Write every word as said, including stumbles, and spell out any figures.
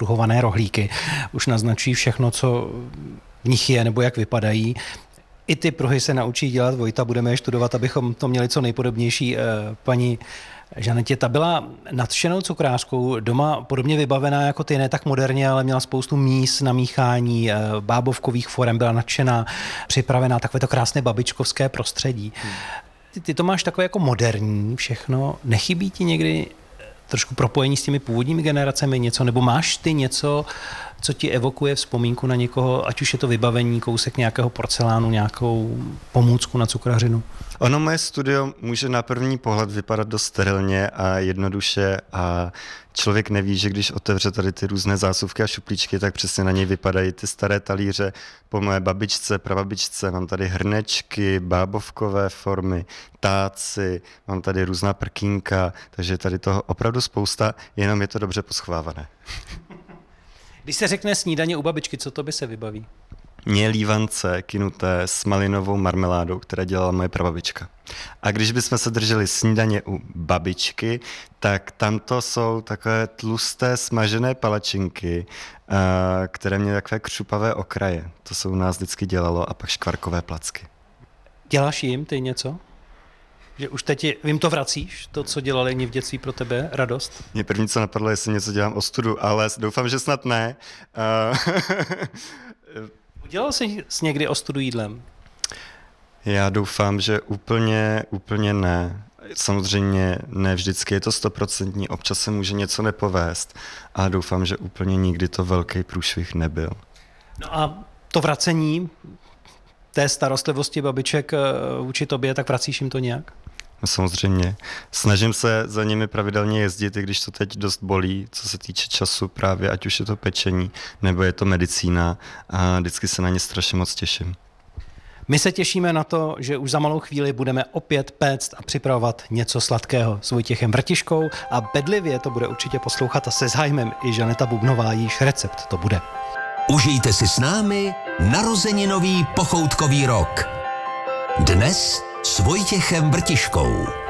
zapruhované rohlíky. Už naznačí všechno, co v nich je nebo jak vypadají. I ty pruhy se naučí dělat Vojta, budeme je studovat, abychom to měli co nejpodobnější. Paní Žanetě, ta byla nadšenou cukrářkou, doma podobně vybavená jako ty, ne tak moderně, ale měla spoustu míst na míchání, bábovkových forem, byla nadšená, připravená, takové to krásné babičkovské prostředí. Hmm. Ty, ty to máš takové jako moderní všechno, nechybí ti někdy trošku propojení s těmi původními generacemi něco, nebo máš ty něco, co ti evokuje vzpomínku na někoho, ať už je to vybavení, kousek nějakého porcelánu, nějakou pomůcku na cukrařinu? Ono moje studio může na první pohled vypadat dost sterilně a jednoduše a člověk neví, že když otevře tady ty různé zásuvky a šuplíčky, tak přesně na něj vypadají ty staré talíře po mé babičce, prababičce. Mám tady hrnečky, bábovkové formy, táci, mám tady různá prkínka, takže tady toho opravdu spousta, jenom je to dobře poschovávané. Když se řekne snídaně u babičky, co to by se vybaví? Mě lívance kynuté s malinovou marmeládou, která dělala moje prababička. A když bychom se drželi snídaně u babičky, tak tamto jsou takové tlusté smažené palačinky, které měly takové křupavé okraje. To se u nás vždycky dělalo a pak škvarkové placky. Děláš jim ty něco? Že už teď jim to vracíš, to, co dělali oni v dětství pro tebe, radost? Mě první, co napadlo, jestli něco dělám ostudu, ale doufám, že snad ne. Udělal jsi někdy ostudu jídlem? Já doufám, že úplně, úplně ne. Samozřejmě ne vždycky je to stoprocentní, občas se může něco nepovést, ale doufám, že úplně nikdy to velký průšvih nebyl. No a to vracení té starostlivosti babiček vůči tobě, tak vracíš jim to nějak? No samozřejmě. Snažím se za nimi pravidelně jezdit, i když to teď dost bolí, co se týče času právě, ať už je to pečení, nebo je to medicína a vždycky se na ně strašně moc těším. My se těšíme na to, že už za malou chvíli budeme opět péct a připravovat něco sladkého s Vojtěchem Vrtiškou a bedlivě to bude určitě poslouchat a se zájmem i Žaneta Bubnová, jejíž recept to bude. Užijte si s námi narozeninový pochoutkový rok. Dnes s Vojtěchem Vrtiškou.